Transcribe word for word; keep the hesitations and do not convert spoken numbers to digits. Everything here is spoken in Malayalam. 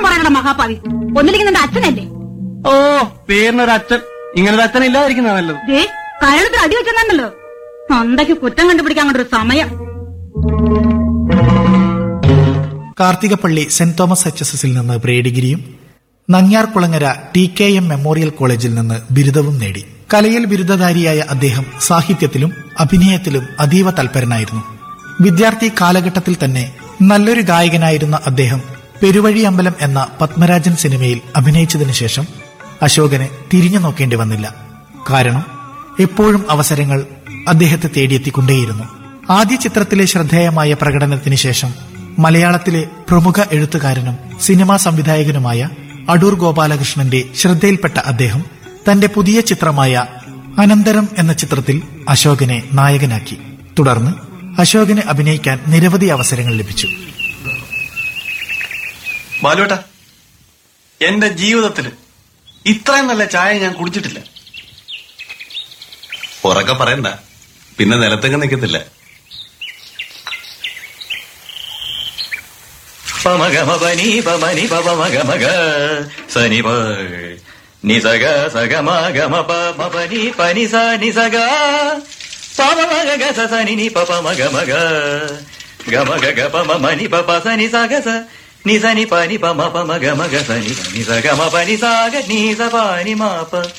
വർത്താനം പറയണ മഹാപാവി. ഒന്നില്ലെങ്കിൽ നിന്റെ അച്ഛനല്ലേ? ഓ, പേരിനൊരു അച്ഛൻ. ഇങ്ങനൊരു അച്ഛൻ ഇല്ലാതിരിക്കുന്ന നല്ലത്. ദേ കരളത്തിൽ അടി വെച്ചെന്നല്ലോ. സ്വന്തയ്ക്ക് കുറ്റം കണ്ടുപിടിക്കാൻ കൊണ്ടൊരു സമയം. Karthikappally saint Thomas H S എസിൽ നിന്ന് പ്രീ ഡിഗ്രിയും Nangiarkulangara T K M memorial കോളേജിൽ നിന്ന് ബിരുദവും നേടി. കലയിൽ ബിരുദധാരിയായ അദ്ദേഹം സാഹിത്യത്തിലും അഭിനയത്തിലും അതീവ തൽപരനായിരുന്നു. വിദ്യാർത്ഥി കാലഘട്ടത്തിൽ തന്നെ നല്ലൊരു ഗായകനായിരുന്ന അദ്ദേഹം പെരുവഴി അമ്പലം എന്ന പത്മരാജൻ സിനിമയിൽ അഭിനയിച്ചതിനു ശേഷം അശോകന് തിരിഞ്ഞു നോക്കേണ്ടി വന്നില്ല. കാരണം എപ്പോഴും അവസരങ്ങൾ അദ്ദേഹത്തെ തേടിയെത്തിക്കൊണ്ടേയിരുന്നു. ആദ്യ ചിത്രത്തിലെ ശ്രദ്ധേയമായ പ്രകടനത്തിന് ശേഷം മലയാളത്തിലെ പ്രമുഖ എഴുത്തുകാരനും സിനിമാ സംവിധായകനുമായ അടൂർ ഗോപാലകൃഷ്ണന്റെ ശ്രദ്ധയിൽപ്പെട്ട അദ്ദേഹം തന്റെ പുതിയ ചിത്രമായ അനന്തരം എന്ന ചിത്രത്തിൽ അശോകനെ നായകനാക്കി. തുടർന്ന് അശോകന് അഭിനയിക്കാൻ നിരവധി അവസരങ്ങൾ ലഭിച്ചു. ബാലുവേട്ടാ, എന്റെ ജീവിതത്തില് ഇത്രയും നല്ല ചായ ഞാൻ കുടിച്ചിട്ടില്ല. ഉറക്കെ പറയണ്ട, പിന്നെ നിലത്തെങ്ങ് നിൽക്കത്തില്ല. പമഗമപനി പമനി പമഗമഗ സനി പ നിസഗ സഗമഗമപ മപനി പനി സ നിസഗ പമഗ സനി നി പമഗമഗ ഗമഗ പമനി പപ സനി സഗ സ നിസനി പനി പമ പമഗമഗ സനി നിസഗമ പനി സാഗ നിസ പനി മാപ